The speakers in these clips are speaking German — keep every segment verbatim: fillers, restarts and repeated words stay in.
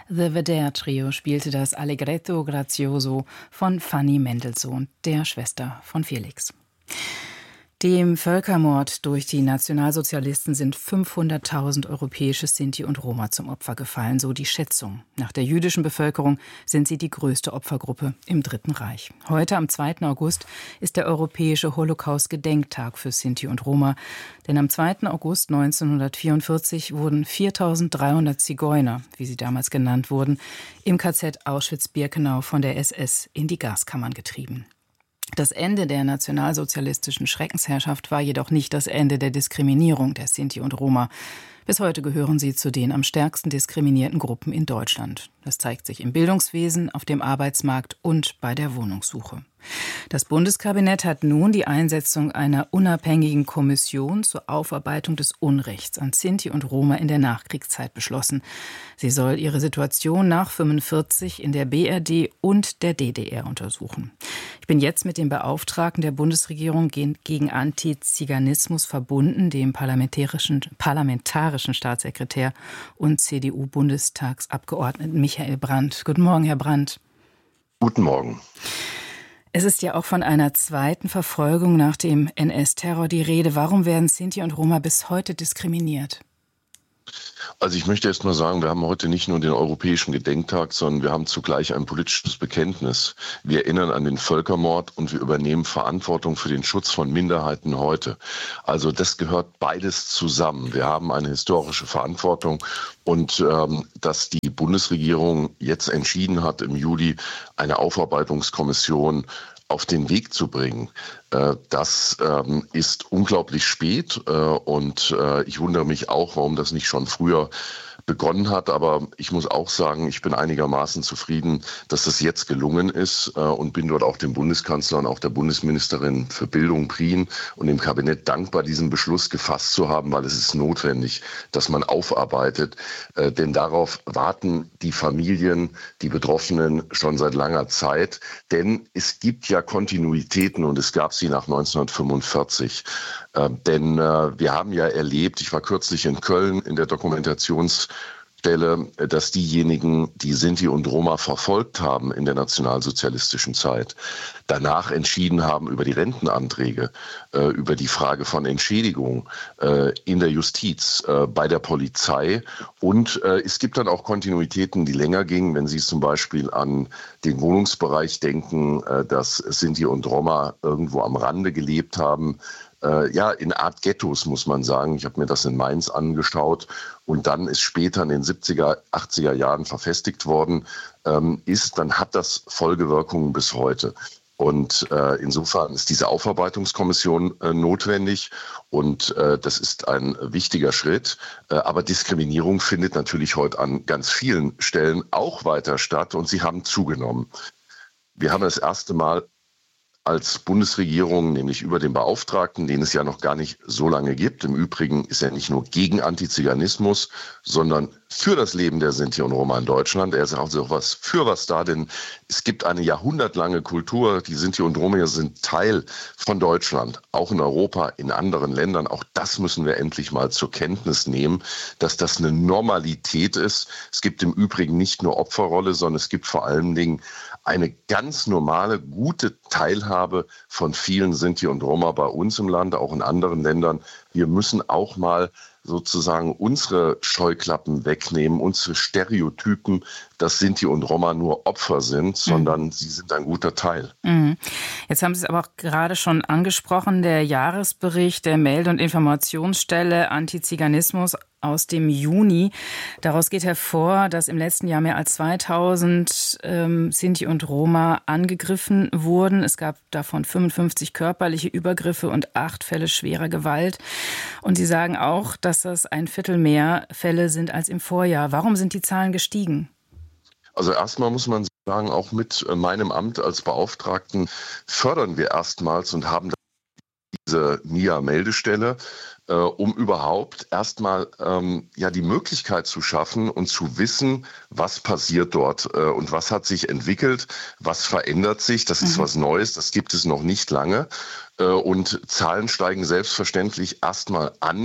The Vedder Trio spielte das Allegretto Grazioso von Fanny Mendelssohn, der Schwester von Felix. Dem Völkermord durch die Nationalsozialisten sind fünfhunderttausend europäische Sinti und Roma zum Opfer gefallen, so die Schätzung. Nach der jüdischen Bevölkerung sind sie die größte Opfergruppe im Dritten Reich. Heute, am zweiten August, ist der europäische Holocaust-Gedenktag für Sinti und Roma. Denn am zweiten August neunzehnhundertvierundvierzig wurden viertausenddreihundert Zigeuner, wie sie damals genannt wurden, im K Z Auschwitz-Birkenau von der S S in die Gaskammern getrieben. Das Ende der nationalsozialistischen Schreckensherrschaft war jedoch nicht das Ende der Diskriminierung der Sinti und Roma. Bis heute gehören sie zu den am stärksten diskriminierten Gruppen in Deutschland. Das zeigt sich im Bildungswesen, auf dem Arbeitsmarkt und bei der Wohnungssuche. Das Bundeskabinett hat nun die Einsetzung einer unabhängigen Kommission zur Aufarbeitung des Unrechts an Sinti und Roma in der Nachkriegszeit beschlossen. Sie soll ihre Situation nach fünfundvierzig in der B R D und der D D R untersuchen. Ich bin jetzt mit dem Beauftragten der Bundesregierung gegen Antiziganismus verbunden, dem parlamentarischen, parlamentarischen Staatssekretär und C D U-Bundestagsabgeordneten Michael Brandt. Guten Morgen, Herr Brandt. Guten Morgen. Es ist ja auch von einer zweiten Verfolgung nach dem N S-Terror die Rede. Warum werden Sinti und Roma bis heute diskriminiert? Also ich möchte erst mal sagen, wir haben heute nicht nur den Europäischen Gedenktag, sondern wir haben zugleich ein politisches Bekenntnis. Wir erinnern an den Völkermord und wir übernehmen Verantwortung für den Schutz von Minderheiten heute. Also das gehört beides zusammen. Wir haben eine historische Verantwortung und ähm, dass die Bundesregierung jetzt entschieden hat, im Juli eine Aufarbeitungskommission auf den Weg zu bringen. Das ist unglaublich spät und ich wundere mich auch, warum das nicht schon früher begonnen hat. Aber ich muss auch sagen, ich bin einigermaßen zufrieden, dass das jetzt gelungen ist und bin dort auch dem Bundeskanzler und auch der Bundesministerin für Bildung, Prien und dem Kabinett dankbar, diesen Beschluss gefasst zu haben, weil es ist notwendig, dass man aufarbeitet. Denn darauf warten die Familien, die Betroffenen schon seit langer Zeit. Denn es gibt ja Kontinuitäten und es gab sie nach neunzehnhundertfünfundvierzig. Äh, denn äh, wir haben ja erlebt, ich war kürzlich in Köln in der Dokumentationsstelle, äh, dass diejenigen, die Sinti und Roma verfolgt haben in der nationalsozialistischen Zeit, danach entschieden haben über die Rentenanträge, äh, über die Frage von Entschädigung äh, in der Justiz, äh, bei der Polizei. Und äh, es gibt dann auch Kontinuitäten, die länger gingen, wenn Sie zum Beispiel an den Wohnungsbereich denken, äh, dass Sinti und Roma irgendwo am Rande gelebt haben. Äh, ja, in Art Ghettos, muss man sagen. Ich habe mir das in Mainz angeschaut und dann ist später in den siebziger, achtziger Jahren verfestigt worden ähm, ist, dann hat das Folgewirkungen bis heute. Und äh, insofern ist diese Aufarbeitungskommission äh, notwendig und äh, das ist ein wichtiger Schritt. Äh, aber Diskriminierung findet natürlich heute an ganz vielen Stellen auch weiter statt und sie haben zugenommen. Wir haben das erste Mal als Bundesregierung, nämlich über den Beauftragten, den es ja noch gar nicht so lange gibt. Im Übrigen ist er nicht nur gegen Antiziganismus, sondern für das Leben der Sinti und Roma in Deutschland. Er ist also auch was für was da, denn es gibt eine jahrhundertlange Kultur. Die Sinti und Roma sind Teil von Deutschland, auch in Europa, in anderen Ländern. Auch das müssen wir endlich mal zur Kenntnis nehmen, dass das eine Normalität ist. Es gibt im Übrigen nicht nur Opferrolle, sondern es gibt vor allen Dingen eine ganz normale, gute Teilhabe von vielen Sinti und Roma bei uns im Land, auch in anderen Ländern. Wir müssen auch mal sozusagen unsere Scheuklappen wegnehmen, unsere Stereotypen, dass Sinti und Roma nur Opfer sind, sondern mhm. sie sind ein guter Teil. Mhm. Jetzt haben Sie es aber auch gerade schon angesprochen, der Jahresbericht der Melde- und Informationsstelle Antiziganismus aus dem Juni. Daraus geht hervor, dass im letzten Jahr mehr als zweitausend ähm, Sinti und Roma angegriffen wurden. Es gab davon fünfundfünfzig körperliche Übergriffe und acht Fälle schwerer Gewalt. Und Sie sagen auch, dass das ein Viertel mehr Fälle sind als im Vorjahr. Warum sind die Zahlen gestiegen? Also erstmal muss man sagen, auch mit meinem Amt als Beauftragten fördern wir erstmals und haben diese N I A-Meldestelle, äh, um überhaupt erstmal ähm, ja die Möglichkeit zu schaffen und zu wissen, was passiert dort äh, und was hat sich entwickelt, was verändert sich. Das mhm. ist was Neues, das gibt es noch nicht lange. Äh, und Zahlen steigen selbstverständlich erstmal an,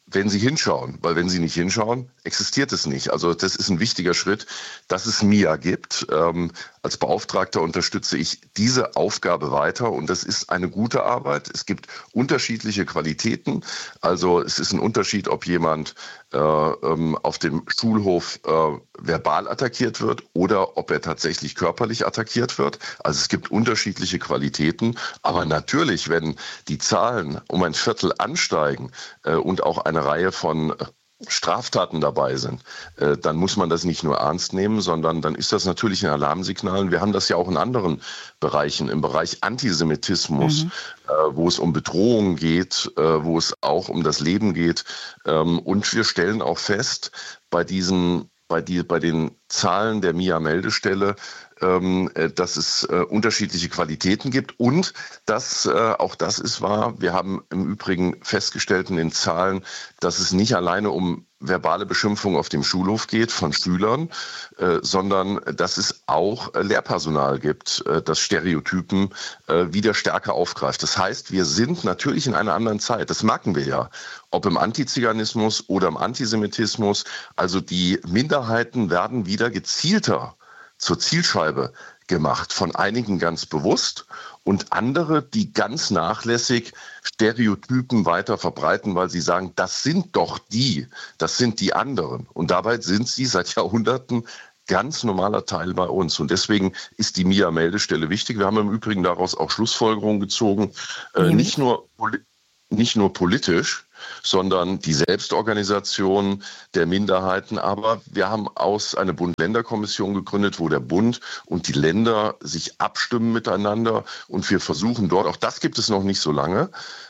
wenn Sie hinschauen, weil wenn Sie nicht hinschauen, existiert es nicht. Also das ist ein wichtiger Schritt, dass es M I A gibt. Ähm, als Beauftragter unterstütze ich diese Aufgabe weiter und das ist eine gute Arbeit. Es gibt unterschiedliche Qualitäten. Also es ist ein Unterschied, ob jemand äh, ähm, auf dem Schulhof äh, verbal attackiert wird oder ob er tatsächlich körperlich attackiert wird. Also es gibt unterschiedliche Qualitäten. Aber natürlich, wenn die Zahlen um ein Viertel ansteigen äh, und auch eine Reihe von Straftaten dabei sind, äh, dann muss man das nicht nur ernst nehmen, sondern dann ist das natürlich ein Alarmsignal. Und wir haben das ja auch in anderen Bereichen, im Bereich Antisemitismus, mhm. äh, wo es um Bedrohungen geht, äh, wo es auch um das Leben geht. Ähm, und wir stellen auch fest, bei diesen, bei die, bei den Zahlen der M I A-Meldestelle, ähm, dass es äh, unterschiedliche Qualitäten gibt und dass, äh, auch das ist wahr, wir haben im Übrigen festgestellt in den Zahlen, dass es nicht alleine um verbale Beschimpfung auf dem Schulhof geht von Schülern, äh, sondern dass es auch äh, Lehrpersonal gibt, äh, das Stereotypen äh, wieder stärker aufgreift. Das heißt, wir sind natürlich in einer anderen Zeit, das merken wir ja, ob im Antiziganismus oder im Antisemitismus, also die Minderheiten werden wieder gezielter zur Zielscheibe gemacht, von einigen ganz bewusst und andere, die ganz nachlässig Stereotypen weiter verbreiten, weil sie sagen, das sind doch die, das sind die anderen. Und dabei sind sie seit Jahrhunderten ganz normaler Teil bei uns. Und deswegen ist die M I A-Meldestelle wichtig. Wir haben im Übrigen daraus auch Schlussfolgerungen gezogen, äh, nicht nur nicht nur politisch, sondern die Selbstorganisation der Minderheiten. Aber wir haben aus eine Bund-Länder-Kommission gegründet, wo der Bund und die Länder sich abstimmen miteinander. Und wir versuchen dort, auch das gibt es noch nicht so lange,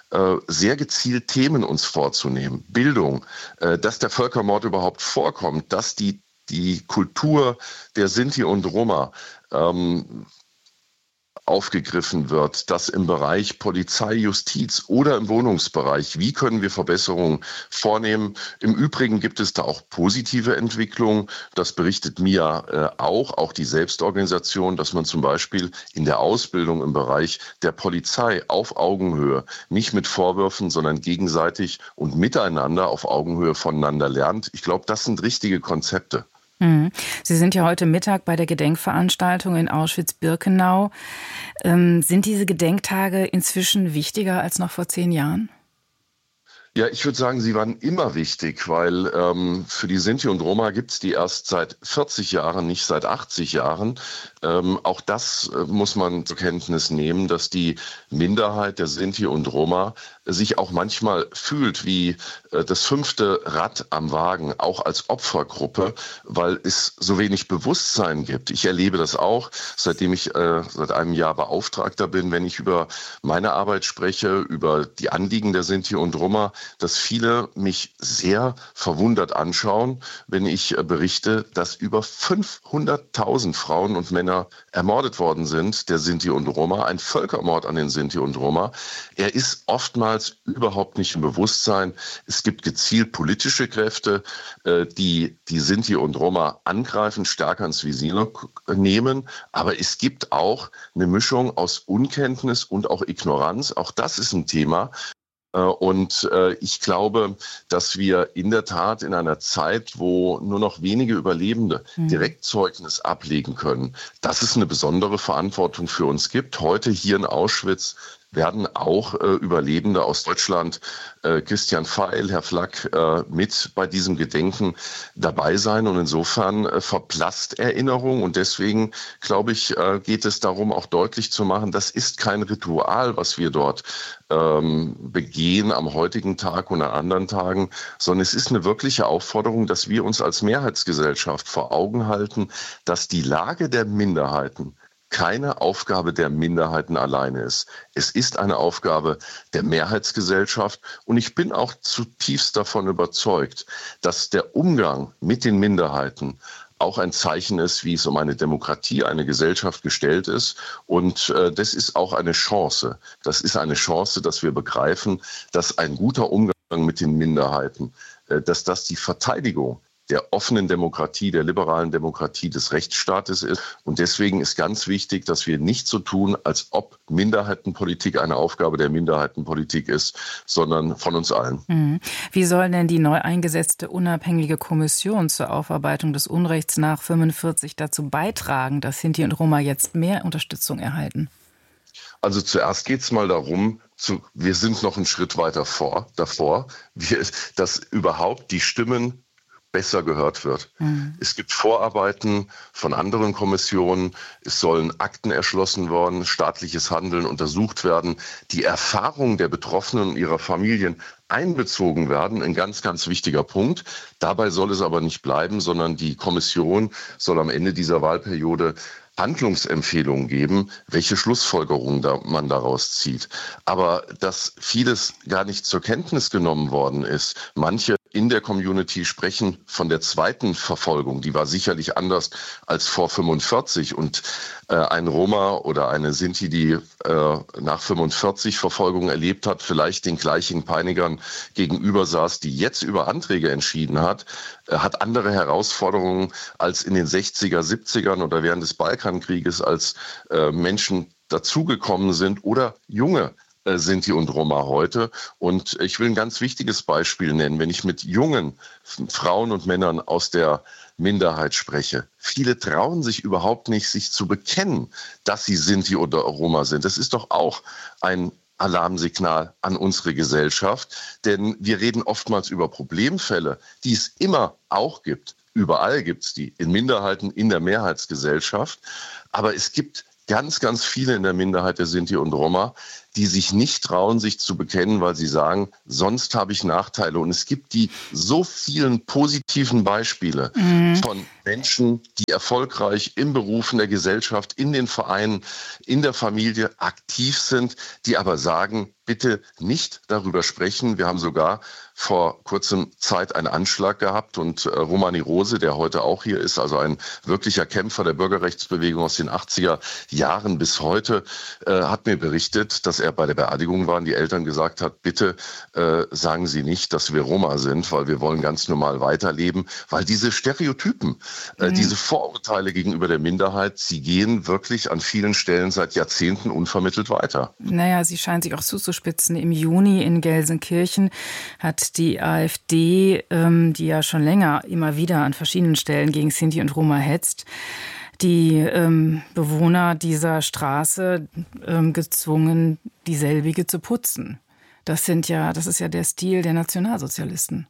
sehr gezielt Themen uns vorzunehmen. Bildung, dass der Völkermord überhaupt vorkommt, dass die, die Kultur der Sinti und Roma ähm, aufgegriffen wird, dass im Bereich Polizei, Justiz oder im Wohnungsbereich, wie können wir Verbesserungen vornehmen? Im Übrigen gibt es da auch positive Entwicklungen. Das berichtet M I A äh, auch, auch die Selbstorganisation, dass man zum Beispiel in der Ausbildung im Bereich der Polizei auf Augenhöhe, nicht mit Vorwürfen, sondern gegenseitig und miteinander auf Augenhöhe voneinander lernt. Ich glaube, das sind richtige Konzepte. Sie sind ja heute Mittag bei der Gedenkveranstaltung in Auschwitz-Birkenau. Ähm, sind diese Gedenktage inzwischen wichtiger als noch vor zehn Jahren? Ja, ich würde sagen, sie waren immer wichtig, weil ähm, für die Sinti und Roma gibt es die erst seit vierzig Jahren, nicht seit achtzig Jahren. Ähm, auch das äh, muss man zur Kenntnis nehmen, dass die Minderheit der Sinti und Roma sich auch manchmal fühlt wie äh, das fünfte Rad am Wagen, auch als Opfergruppe, weil es so wenig Bewusstsein gibt. Ich erlebe das auch, seitdem ich äh, seit einem Jahr Beauftragter bin, wenn ich über meine Arbeit spreche, über die Anliegen der Sinti und Roma, dass viele mich sehr verwundert anschauen, wenn ich berichte, dass über fünfhunderttausend Frauen und Männer ermordet worden sind, der Sinti und Roma, ein Völkermord an den Sinti und Roma. Er ist oftmals überhaupt nicht im Bewusstsein. Es gibt gezielt politische Kräfte, die die Sinti und Roma angreifen, stärker ins Visier nehmen. Aber es gibt auch eine Mischung aus Unkenntnis und auch Ignoranz. Auch das ist ein Thema. Und ich glaube, dass wir in der Tat in einer Zeit, wo nur noch wenige Überlebende Direktzeugnis ablegen können, dass es eine besondere Verantwortung für uns gibt. Heute hier in Auschwitz werden auch äh, Überlebende aus Deutschland, äh, Christian Pfeil, Herr Flack, äh, mit bei diesem Gedenken dabei sein. Und insofern äh, verblasst Erinnerung. Und deswegen, glaube ich, äh, geht es darum, auch deutlich zu machen, das ist kein Ritual, was wir dort ähm, begehen am heutigen Tag und an anderen Tagen, sondern es ist eine wirkliche Aufforderung, dass wir uns als Mehrheitsgesellschaft vor Augen halten, dass die Lage der Minderheiten keine Aufgabe der Minderheiten alleine ist. Es ist eine Aufgabe der Mehrheitsgesellschaft und ich bin auch zutiefst davon überzeugt, dass der Umgang mit den Minderheiten auch ein Zeichen ist, wie es um eine Demokratie, eine Gesellschaft gestellt ist. Und äh, das ist auch eine Chance. Das ist eine Chance, dass wir begreifen, dass ein guter Umgang mit den Minderheiten, äh, dass das die Verteidigung der offenen Demokratie, der liberalen Demokratie des Rechtsstaates ist. Und deswegen ist ganz wichtig, dass wir nicht so tun, als ob Minderheitenpolitik eine Aufgabe der Minderheitenpolitik ist, sondern von uns allen. Mhm. Wie soll denn die neu eingesetzte unabhängige Kommission zur Aufarbeitung des Unrechts nach fünfundvierzig dazu beitragen, dass Sinti und Roma jetzt mehr Unterstützung erhalten? Also zuerst geht es mal darum, zu, wir sind noch einen Schritt weiter vor, davor, wir, dass überhaupt die Stimmen besser gehört wird. Mhm. Es gibt Vorarbeiten von anderen Kommissionen, es sollen Akten erschlossen worden, staatliches Handeln untersucht werden, die Erfahrung der Betroffenen und ihrer Familien einbezogen werden, ein ganz, ganz wichtiger Punkt. Dabei soll es aber nicht bleiben, sondern die Kommission soll am Ende dieser Wahlperiode Handlungsempfehlungen geben, welche Schlussfolgerungen da man daraus zieht. Aber dass vieles gar nicht zur Kenntnis genommen worden ist. Manche in der Community sprechen von der zweiten Verfolgung. Die war sicherlich anders als vor fünfundvierzig. Und äh, ein Roma oder eine Sinti, die äh, nach fünfundvierzig Verfolgung erlebt hat, vielleicht den gleichen Peinigern gegenüber saß, die jetzt über Anträge entschieden hat, äh, hat andere Herausforderungen als in den sechziger, siebzigern oder während des Balkankrieges, als äh, Menschen dazugekommen sind oder junge Sinti und Roma heute. Und ich will ein ganz wichtiges Beispiel nennen. Wenn ich mit jungen Frauen und Männern aus der Minderheit spreche, viele trauen sich überhaupt nicht, sich zu bekennen, dass sie Sinti oder Roma sind. Das ist doch auch ein Alarmsignal an unsere Gesellschaft, denn wir reden oftmals über Problemfälle, die es immer auch gibt. Überall gibt es die, in Minderheiten, in der Mehrheitsgesellschaft. Aber es gibt ganz, ganz viele in der Minderheit der Sinti und Roma, die sich nicht trauen, sich zu bekennen, weil sie sagen, sonst habe ich Nachteile. Und es gibt die so vielen positiven Beispiele mhm. von Menschen, die erfolgreich im Beruf, in der Gesellschaft, in den Vereinen, in der Familie aktiv sind, die aber sagen, bitte nicht darüber sprechen. Wir haben sogar vor kurzem Zeit einen Anschlag gehabt und äh, Romani Rose, der heute auch hier ist, also ein wirklicher Kämpfer der Bürgerrechtsbewegung aus den achtziger Jahren bis heute, äh, hat mir berichtet, dass er bei der Beerdigung war und die Eltern gesagt hat, bitte äh, sagen Sie nicht, dass wir Roma sind, weil wir wollen ganz normal weiterleben, weil diese Stereotypen, äh, mhm. diese Vorurteile gegenüber der Minderheit, sie gehen wirklich an vielen Stellen seit Jahrzehnten unvermittelt weiter. Naja, sie scheinen sich auch zuzuspitzen. Im Juni in Gelsenkirchen hat die AfD, ähm, die ja schon länger immer wieder an verschiedenen Stellen gegen Sinti und Roma hetzt, die ähm, Bewohner dieser Straße ähm, gezwungen, dieselbige zu putzen. Das sind ja, das ist ja der Stil der Nationalsozialisten.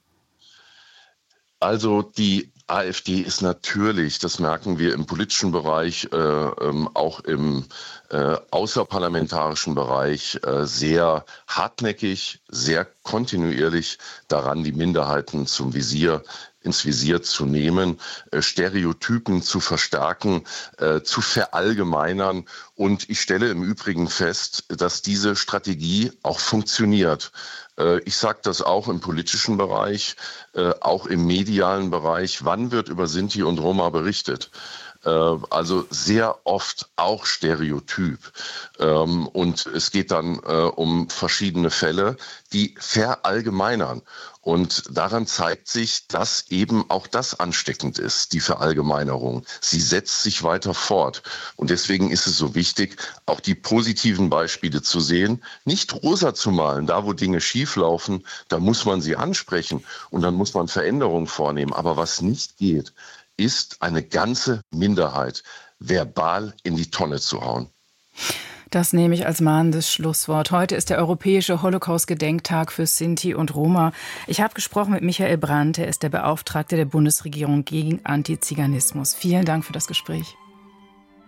Also die AfD ist natürlich, das merken wir im politischen Bereich, äh, ähm, auch im äh, außerparlamentarischen Bereich, äh, sehr hartnäckig, sehr kontinuierlich daran, die Minderheiten zum Visier ins Visier zu nehmen, äh, Stereotypen zu verstärken, äh, zu verallgemeinern. Und ich stelle im Übrigen fest, dass diese Strategie auch funktioniert. Äh, ich sage das auch im politischen Bereich, äh, auch im medialen Bereich. Wann wird über Sinti und Roma berichtet? Also sehr oft auch Stereotyp. Und es geht dann um verschiedene Fälle, die verallgemeinern. Und daran zeigt sich, dass eben auch das ansteckend ist, die Verallgemeinerung. Sie setzt sich weiter fort. Und deswegen ist es so wichtig, auch die positiven Beispiele zu sehen, nicht rosa zu malen. Da, wo Dinge schieflaufen, da muss man sie ansprechen und dann muss man Veränderungen vornehmen. Aber was nicht geht, ist eine ganze Minderheit verbal in die Tonne zu hauen. Das nehme ich als mahnendes Schlusswort. Heute ist der Europäische Holocaust-Gedenktag für Sinti und Roma. Ich habe gesprochen mit Michael Brandt, er ist der Beauftragte der Bundesregierung gegen Antiziganismus. Vielen Dank für das Gespräch.